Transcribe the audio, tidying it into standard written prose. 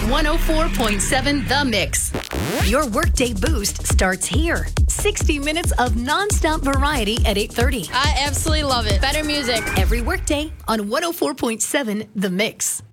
104.7 The Mix. Your workday boost starts here. 60 minutes of nonstop variety at 8:30. I absolutely love it. Better music. Every workday on 104.7 The Mix.